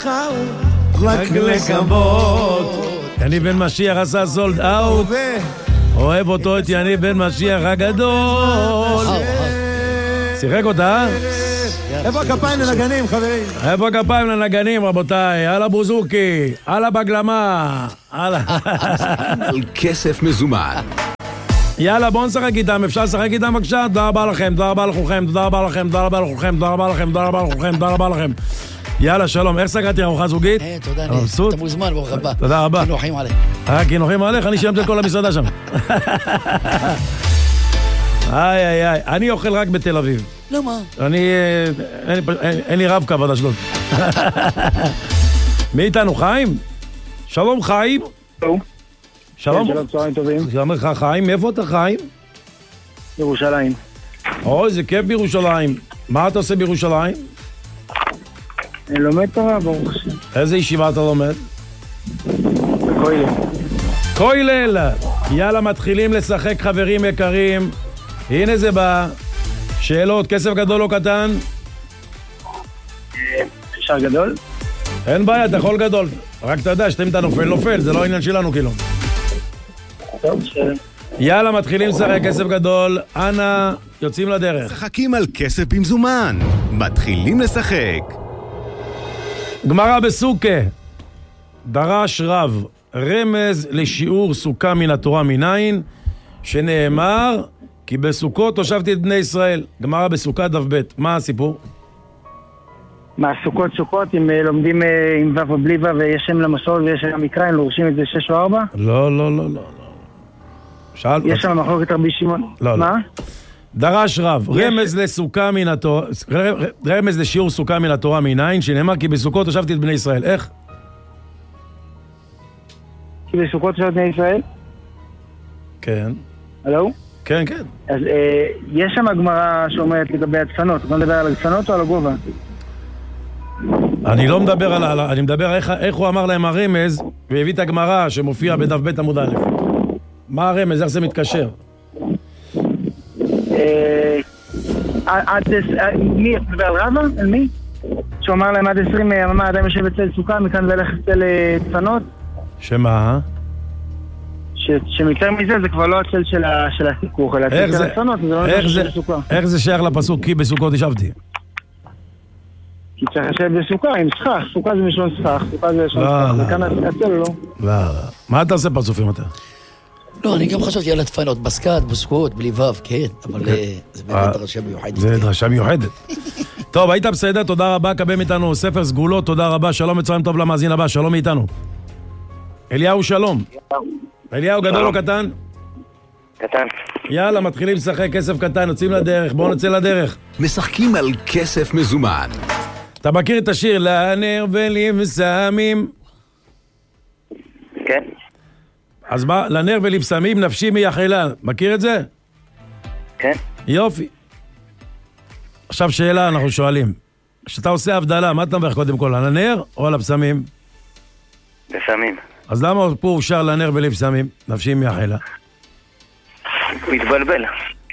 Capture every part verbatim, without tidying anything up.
בחר רק לקוות. יניב בן משיח עשה סולד אאוט, אוהב אותו את יניב בן משיח הגדול. שיחק אותה? איפה הכפיים לנגנים, חברים? איפה הכפיים לנגנים, רבותיי? על הבוזוקי, על הבגלמה, על... על כסף מזומן. יאללה, בואו נשחק איתם, אפשר לשחק איתם בבקשה? תודה רבה לכם, תודה רבה לכולכם, תודה רבה לכם, תודה רבה לכולכם, תודה רבה לכם, תודה רבה לכולכם, תודה רבה לכם. יאללה, שלום, איך סגרתי ארוחה זוגית? אה, תודה, אתה מוזמן, ברוך הבא. תודה רבה. כינוחים עליך. אה, כינוחים עליך? אני שילמתי את כל המסעדה שם. איי, איי, איי, אני אוכל רק בתל אביב. למה? אני, אין לי רב קו עד אשדוד. מי איתנו, חיים? שלום, חיים. שלום. שלום. שלום, צהריים טובים. שלום לך, חיים. מאיפה אתה, חיים? ירושלים. אוי, זה כיף בירושלים. מה אתה עושה בירושלים? אני לומד תורה, ברוך השם. איזה ישיבה אתה לומד? בכולל. כולל! יאללה, מתחילים לשחק, חברים יקרים. הנה זה בא. שאלות, כסף גדול או קטן? אפשר גדול? אין בעיה, אתה יכול גדול. רק אתה יודע, שאתם אתה נופל, נופל, זה לא עניין שלנו כאילו. טוב, ש... יאללה, מתחילים לשחק, כסף גדול. אנא, יוצאים לדרך. משחקים על כסף במזומן. מתחילים לשחק. גמרא בסוכה. דרש רב, רמז לשיעור סוכה מן התורה מניין, שנאמר, כי בסוכות הושבתי את בני ישראל. גמרא בסוכה דף ב'. מה הסיפור? מה, סוכות סוכות, אם לומדים עם ו' ובלי ו' ויש שם למסורת ויש שם מקרא, הם לורשים את זה שש או ארבע? לא, לא, לא, לא. שאלת? יש שם מחלוקת רבי שמעון. לא, מה? דרש רב, רמז לסוכה מן התורה, רמז לשיעור סוכה מן התורה מניין, שנאמר, כי בסוכות הושבתי את בני ישראל. איך? כי בסוכות הושבתי את בני ישראל? כן. הלו? כן, כן. אז אה, יש שם הגמרא שאומרת לגבי הדפנות. אתה מדבר על הדפנות או על הגובה? אני לא מדבר על... אני מדבר איך, איך הוא אמר להם הרמז, והביא את הגמרא שמופיע בדף ב' עמוד א'. מה הרמז? איך זה מתקשר? עד... מי? מדבר על רבא? על מי? שהוא אמר להם עד עשרים יממה אדם יושב אצל סוכה, מכאן ואילך אצל דפנות? שמה? שמתאר מזה זה כבר לא הצל של הסיכוך, אלא הצל של הדפנות, זה לא נושא של סוכה. איך זה שייך לפסוק כי בסוכות ישבתי? כי צריך לשבת בסוכה עם סכך, סוכה זה משון סכך, סוכה זה משון סכך, וכאן הצל לא. לא, לא. מה אתה עושה פרצופים אתה? לא, אני גם חשבתי על הדפנות, בסקת, בסקות, בלי וו, כן, אבל זה באמת דרשה מיוחדת. זה דרשה מיוחדת. טוב, היית בסדר, תודה רבה, קבל מאיתנו ספר סגולות, תודה רבה, שלום וצהריים טוב למאזין הבא, שלום מאיתנו. אליהו, שלום. אליהו, גדול או קטן? קטן. יאללה, מתחילים לשחק, כסף קטן, יוצאים לדרך, בואו נצא לדרך. משחקים על כסף מזומן. אתה מכיר את השיר, לנר ולבשמים? כן. אז מה, לנר ולבשמים נפשי מייחלה, מכיר את זה? כן. יופי. עכשיו שאלה אנחנו שואלים. כשאתה עושה הבדלה, מה אתה מברך קודם כל, על הנר או על הבשמים? בשמים. אז למה פה הוא שר לנר ולבשמים? נפשי מייחלה. הוא התבלבל.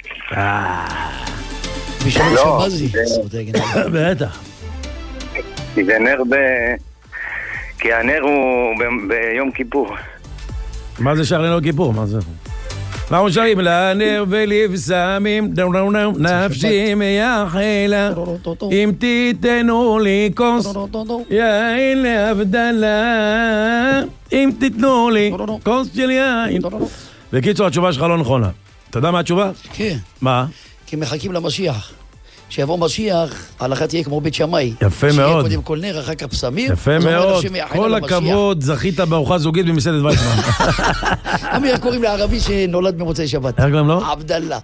בשביל שבזי. בטח. כי זה נר ב... כי הנר הוא ביום כיפור. מה זה שר לנר כיפור? מה זה? אנחנו שרים לנר ולבשמים נפשי מייחלה אם תיתנו לי כוס יין להבדלה אם תיתנו לי כוס של יין. בקיצור, התשובה שלך לא נכונה. אתה יודע מה התשובה? כן. מה? כי מחכים למשיח. שיבוא משיח, ההלכה תהיה כמו בית שמאי. יפה מאוד. שיהיה קודם כל נר, אחר כך פסמים. יפה מאוד. כל הכבוד, זכית בארוחה זוגית במסעדת ויצמן. אמיר, קוראים לערבי שנולד במוצאי שבת. איך גם לא? עבדאללה.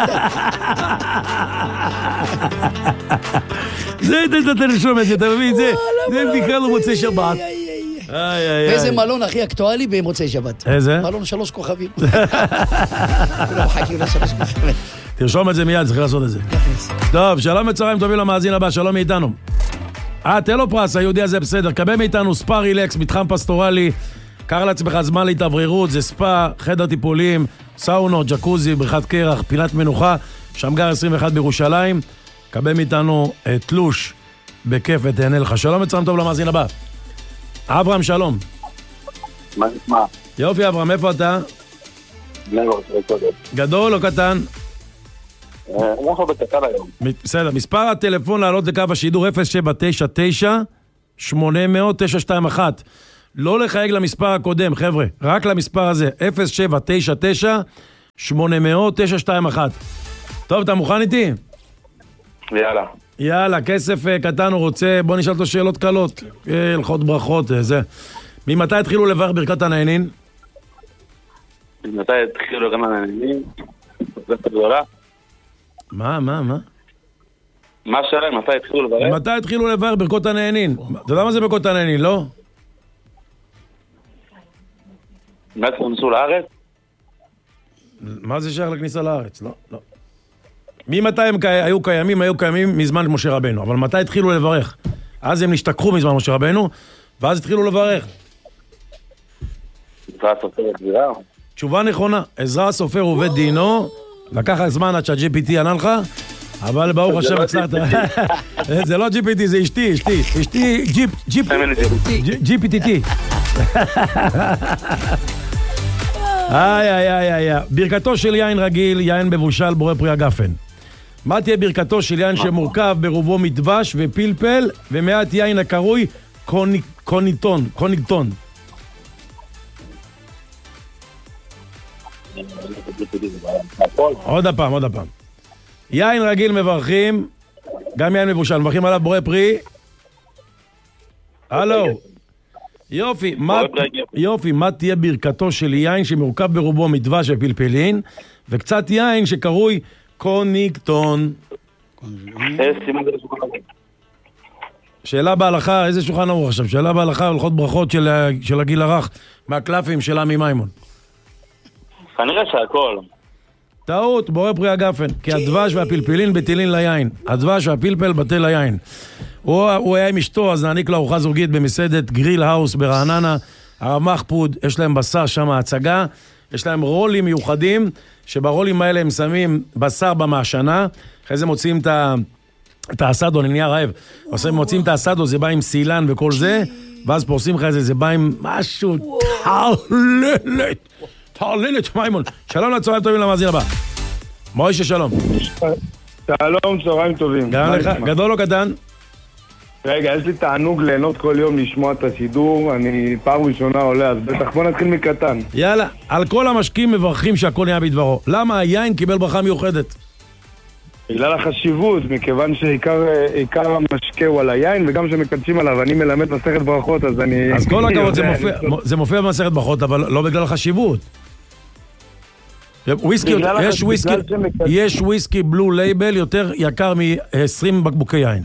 זה, אתה נשום את זה, אתה מבין? זה נקרא לו מוצאי שבת. ואיזה מלון הכי אקטואלי במוצאי שבת? איזה? מלון שלוש כוכבים. כולם מחכים לשלוש כוכבים. תרשום את זה מיד, צריך לעשות את זה. טוב, שלום וצהריים טובים למאזין הבא, שלום מאיתנו. אה, תן לו פרס, היהודי הזה בסדר. קבל מאיתנו ספא רילקס, מתחם פסטורלי. קח לעצמך זמן להתאווררות, זה ספא, חדר טיפולים, סאונות, ג'קוזי, בריכת קרח, פינת מנוחה, שמגר עשרים ואחת בירושלים. קבל מאיתנו תלוש בכיף ותהנה לך. שלום וצלם טוב למאזין הבא. אברהם, שלום. מה נשמע? יופי, אברהם, איפה אתה? גדול או קטן? אנחנו בקטן היום. בסדר, מספר הטלפון לעלות לקו השידור אפס שבע תשע תשע שמונה אפס אפס תשע שתיים אחת. לא לחייג למספר הקודם, חבר'ה, רק למספר הזה, אפס שבע תשע תשע שמונה אפס אפס תשע שתיים אחת. טוב, אתה מוכן איתי? יאללה. יאללה, כסף קטן הוא רוצה, בוא נשאל אותו שאלות קלות, הלכות ברכות, זה. ממתי התחילו לברך ברכת הנהנין? ממתי התחילו לברך הנהנין? זאת הגדולה. מה, מה, מה? מה השאלה? מתי התחילו לברך? מתי התחילו לברך ברכות הנהנין? אתה יודע מה זה ברכות הנהנין, לא? מאז כנסו לארץ? מה זה שייך לכניסה לארץ? לא, לא. ממתי הם היו קיימים? היו קיימים מזמן משה רבנו, אבל מתי התחילו לברך? אז הם נשתכחו מזמן משה רבנו, ואז התחילו לברך. עזרא הסופר ובדירה? תשובה נכונה, עזרא הסופר ובית דינו, לקח זמן עד שה-ג'י פי טי ענה לך, אבל ברוך השם הצלחת. זה לא ג'י פי טי, זה אשתי, אשתי. אשתי ג'י פי טי טי. איי, איי, איי, איי. ברכתו של יין רגיל, יין מבושל, בורא פרי הגפן. מה תהיה ברכתו של יין שמורכב ברובו מדבש ופלפל, ומעט יין הקרוי קוניטון, קוניטון. עוד הפעם, עוד הפעם. יין רגיל מברכים, גם יין מבושל, מברכים עליו בורא פרי. הלו. יופי, מה, יופי, מה תהיה ברכתו של יין שמורכב ברובו מדבש ופלפלין, וקצת יין שקרוי קוניקטון. שאלה בהלכה, איזה שולחן ערוך עכשיו? שאלה בהלכה, הלכות ברכות של, של הגיל הרך, מהקלפים של עמי מימון. כנראה שהכל. טעות, בורא פרי הגפן, כי הדבש והפלפלין בטלין ליין. הדבש והפלפל בטל ליין. הוא, הוא היה עם אשתו, אז נעניק לה ארוחה זוגית במסעדת גריל האוס ברעננה. הרב מחפוד, יש להם בשר שם הצגה, יש להם רולים מיוחדים, שברולים האלה הם שמים בשר במעשנה, אחרי זה מוצאים את, ה, את האסדו, אני נהיה רעב, מוצאים את האסדו, זה בא עם סילן וכל זה, ואז פורסים לך את זה, זה בא עם משהו, תעללת, תעללת, מימון. שלום לצהריים טובים למאזין הבא. מוישה, שלום. שלום, צהריים טובים. גם לך, גדול או קטן? רגע, יש לי תענוג ליהנות כל יום לשמוע את השידור, אני פעם ראשונה עולה, אז בטח בוא נתחיל מקטן. יאללה, על כל המשקים מברכים שהכל נהיה בדברו. למה היין קיבל ברכה מיוחדת? בגלל החשיבות, מכיוון שעיקר המשקה הוא על היין, וגם שמקדשים עליו, אני מלמד מסכת ברכות, אז אני... אז כל הכבוד, זה מופיע, זה מופיע במסכת ברכות, אבל לא בגלל החשיבות. וויסקי, יש וויסקי, יש וויסקי בלו לייבל יותר יקר מ-עשרים בקבוקי יין.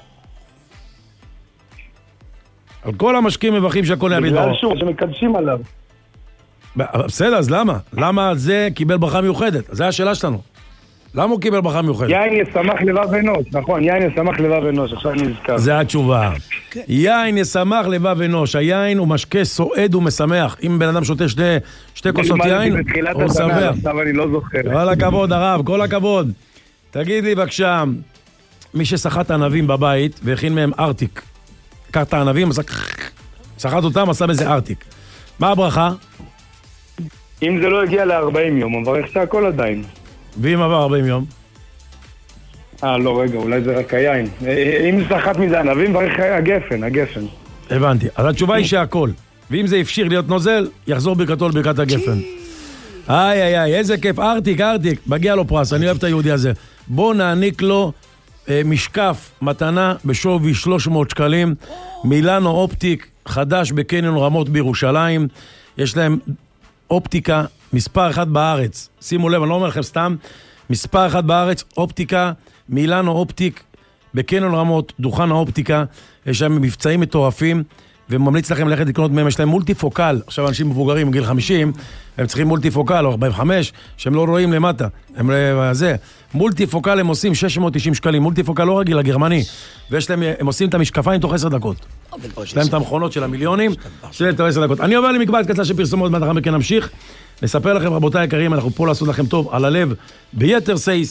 על כל המשקים מברכים שהכל נהיה בדברו. בגלל שוב, שמקדשים עליו. בסדר, אז למה? למה על זה קיבל ברכה מיוחדת? זו השאלה שלנו. למה הוא קיבל ברכה מיוחדת? יין ישמח לבב אנוש, נכון, יין ישמח לבב אנוש, עכשיו נזכר. זה התשובה. יין ישמח לבב אנוש, היין הוא משקה סועד ומשמח. אם בן אדם שותה שתי, שתי כוסות יין, הוא שמח. עכשיו אני לא זוכר. כל הכבוד, הרב, כל הכבוד. תגיד לי בבקשה, מי ששחט ענבים בבית והכין מהם ארטיק, קח את הענבים, שחט אותם, עשה בזה ארטיק. מה הברכה? אם זה לא הגיע ל-ארבעים יום, מברך שהכל עדיין. ואם עבר ארבעים יום? אה, לא, רגע, אולי זה רק היין. אם שחט מזה ענבים, מברך הגפן, הגפן. הבנתי. אז התשובה היא שהכל. ואם זה אפשיר להיות נוזל, יחזור ברכתו לברכת הגפן. איי, איי, איי, איזה כיף. ארטיק, ארטיק. מגיע לו פרס, אני אוהב את היהודי הזה. בוא נעניק לו אה, משקף מתנה בשווי שלוש מאות שקלים. מילאנו אופטיק חדש בקניון רמות בירושלים. יש להם אופטיקה מספר אחד בארץ. שימו לב, אני לא אומר לכם סתם. מספר אחד בארץ, אופטיקה, מילאנו אופטיק, בקניון רמות, דוכן האופטיקה. יש להם מבצעים מטורפים, וממליץ לכם ללכת לקנות מהם. יש להם מולטיפוקל. עכשיו אנשים מבוגרים, גיל חמישים, הם צריכים מולטיפוקל, או ארבעים וחמש, שהם לא רואים למטה. הם זה. מולטיפוקל הם עושים שש מאות תשעים שקלים. מולטיפוקל לא רגיל, הגרמני. ויש להם, הם עושים את המשקפיים תוך עשר דקות. יש להם את המכונות של המיליונים, של תוך עשר דקות. אני עובר למקבעת קצה של פרסומות, מה מכן נמשיך. נספר לכם, רבותיי היקרים, אנחנו פה לעשות לכם טוב על הלב, ביתר סייס,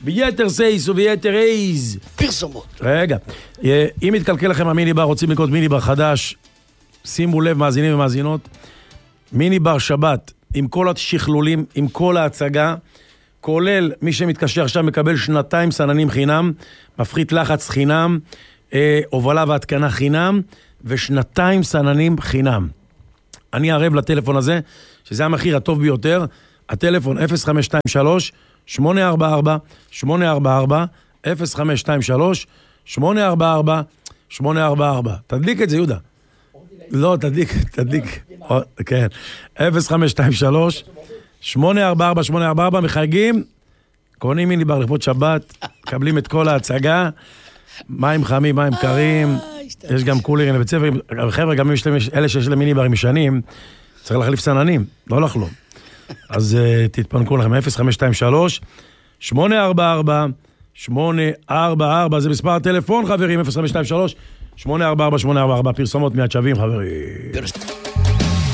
ביתר סייס וביתר אייז. פרסומות. רגע, אם מתקלקל לכם המיני בר, רוצים לקנות מיני בר חדש, שימו לב, מאזינים ומאזינות, מיני בר שבת, עם כל השכלולים, עם כל ההצגה, כולל מי שמתקשר עכשיו מקבל שנתיים סננים חינם, מפחית לחץ חינם, אה, הובלה והתקנה חינם, ושנתיים סננים חינם. אני ערב לטלפון הזה, שזה המחיר הטוב ביותר, הטלפון אפס חמש שתיים שלוש שמונה ארבע ארבע שמונה ארבע ארבע אפס חמש שתיים שלוש שמונה ארבע ארבע שמונה ארבע ארבע. תדליק את זה, יהודה. לא, תדליק, תדליק. כן. אפס חמש שתיים שלוש שמונה ארבע ארבע שמונה ארבע ארבע, מחייגים, קונים מיני בר לכבוד שבת, מקבלים את כל ההצגה, מים חמים, מים קרים, יש גם קולרים לבית ספר, חבר'ה, גם אלה שיש להם מיני ברים משנים, צריך להחליף סננים, לא לחלום. אז תתפנקו לכם, אפס חמש שתיים שלוש שמונה ארבע ארבע שמונה ארבע ארבע, זה מספר הטלפון, חברים, אפס חמש שתיים שלוש שמונה ארבע ארבע שמונה ארבע ארבע, פרסומות מיד שווים, חברים.